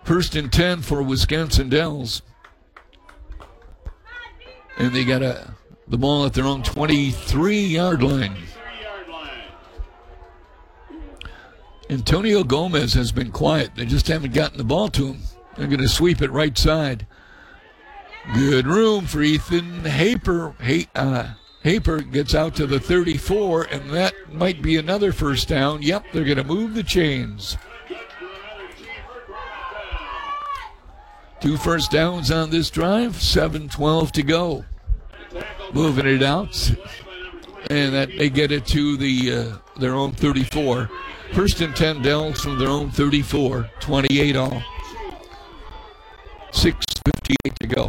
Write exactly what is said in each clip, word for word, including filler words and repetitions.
First and ten for Wisconsin Dells. And they got a, the ball at their own twenty-three-yard line. Antonio Gomez has been quiet. They just haven't gotten the ball to him. They're going to sweep it right side. Good room for Ethan Haper. Hay, uh, Haper gets out to the thirty-four, and that might be another first down. Yep, they're going to move the chains. Two first downs on this drive, seven twelve to go. Moving it out, and that they get it to the uh, their own thirty-four. First and ten Dells from their own thirty-four, twenty-eight all. six fifty-eight to go.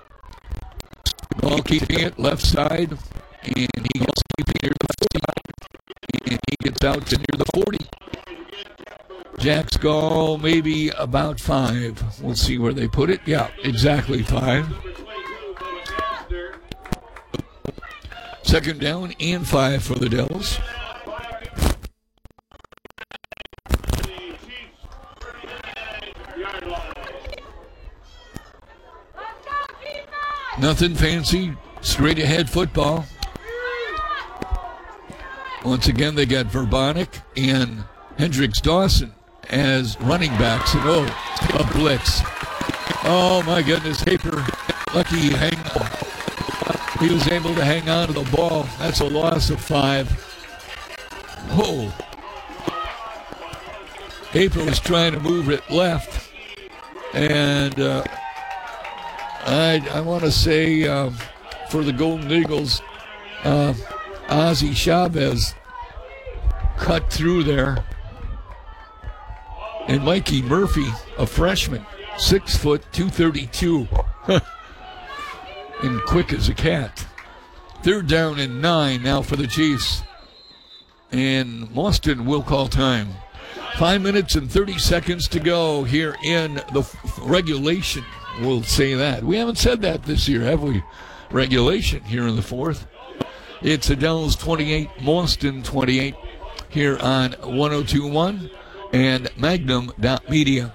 Ball keeping it left side, and he gets keeping near the forty, and he gets out to near the forty. Jack's goal maybe about five. We'll see where they put it. Yeah, exactly five. Second down and five for the Devils. Nothing fancy, straight ahead football. Once again, they got Verbonik and Hendricks Dawson as running backs, and oh, a blitz. Oh my goodness, Haper, lucky he, hang, he was able to hang on to the ball. That's a loss of five. Whoa. Haper was trying to move it left, and uh, I, I want to say uh, for the Golden Eagles, uh, Ozzie Chavez cut through there. And Mikey Murphy, a freshman, six foot, two thirty-two, and quick as a cat. Third down and nine now for the Chiefs. And Boston will call time. Five minutes and thirty seconds to go here in the regulation. We'll say that. We haven't said that this year, have we? Regulation here in the fourth. It's Adele's twenty-eight, Boston twenty-eight here on one oh two point one. And Magnum dot media.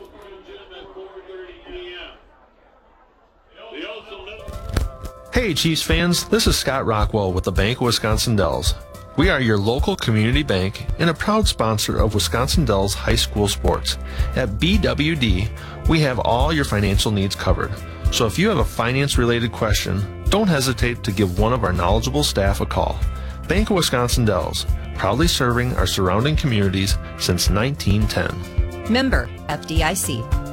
Hey Chiefs fans, this is Scott Rockwell with the Bank of Wisconsin Dells. We are your local community bank and a proud sponsor of Wisconsin Dells High School sports. At B W D, we have all your financial needs covered. So if you have a finance-related question, don't hesitate to give one of our knowledgeable staff a call. Bank of Wisconsin Dells, proudly serving our surrounding communities since nineteen ten. Member F D I C.